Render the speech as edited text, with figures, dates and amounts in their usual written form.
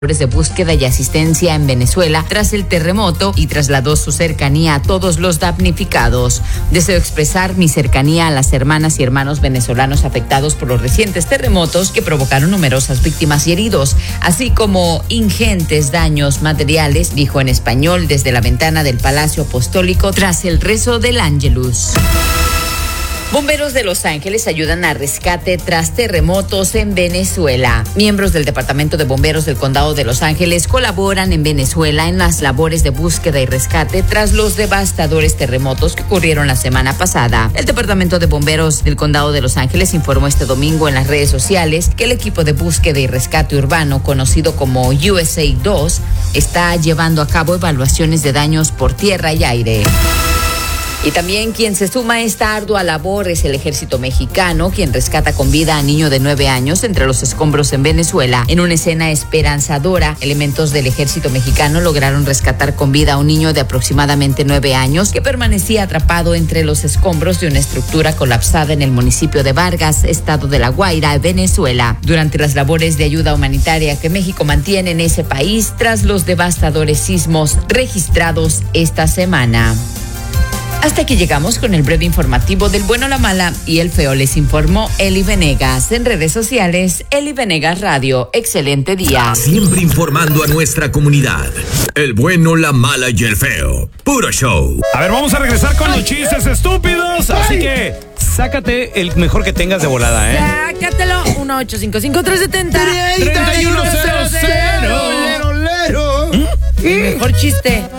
de búsqueda y asistencia en Venezuela tras el terremoto y trasladó su cercanía a todos los damnificados. Deseo expresar mi cercanía a las hermanas y hermanos venezolanos afectados por los recientes terremotos que provocaron numerosas víctimas y heridos, así como ingentes daños materiales, dijo en español desde la ventana del Palacio Apostólico tras el rezo del Ángelus. Bomberos de Los Ángeles ayudan a rescate tras terremotos en Venezuela. Miembros del Departamento de Bomberos del Condado de Los Ángeles colaboran en Venezuela en las labores de búsqueda y rescate tras los devastadores terremotos que ocurrieron la semana pasada. El Departamento de Bomberos del Condado de Los Ángeles informó este domingo en las redes sociales que el equipo de búsqueda y rescate urbano, conocido como USA 2, está llevando a cabo evaluaciones de daños por tierra y aire. Y también quien se suma a esta ardua labor es el Ejército Mexicano, quien rescata con vida a niño de 9 años entre los escombros en Venezuela. En una escena esperanzadora, elementos del Ejército Mexicano lograron rescatar con vida a un niño de aproximadamente 9 años que permanecía atrapado entre los escombros de una estructura colapsada en el municipio de Vargas, estado de La Guaira, Venezuela, durante las labores de ayuda humanitaria que México mantiene en ese país tras los devastadores sismos registrados esta semana. Hasta aquí llegamos con el breve informativo del bueno, la mala y el feo. Les informó Eli Venegas. En redes sociales, Eli Venegas Radio. Excelente día. Siempre informando a nuestra comunidad. El bueno, la mala y el feo. Puro show. A ver, vamos a regresar con los chistes estúpidos. Así que sácate el mejor que tengas de volada, ¿eh? Sácatelo. 1-855-370-3100. ¡3100! El mejor chiste